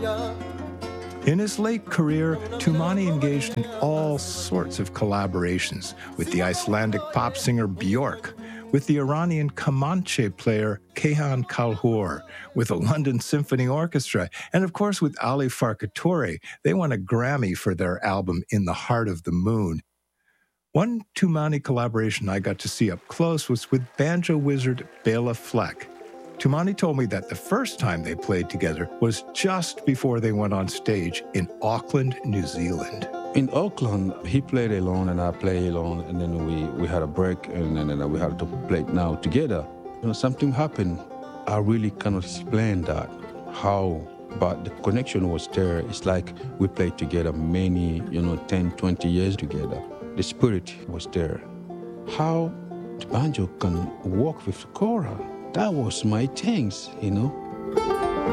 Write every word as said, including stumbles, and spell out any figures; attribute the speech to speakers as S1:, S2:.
S1: In his late career, Toumani engaged in all sorts of collaborations with the Icelandic pop singer Björk, with the Iranian Kamanche player Kayhan Kalhour, with the London Symphony Orchestra, and of course with Ali Farkatori. They won a Grammy for their album In the Heart of the Moon. One Toumani collaboration I got to see up close was with banjo wizard Bela Fleck. Toumani told me that the first time they played together was just before they went on stage in Auckland, New Zealand.
S2: In Auckland, he played alone and I played alone, and then we, we had a break, and then we had to play now together. You know, something happened. I really cannot explain that, how, but the connection was there. It's like we played together many, you know, ten, twenty years together. The spirit was there. How the banjo can work with the kora, that was my things, you know.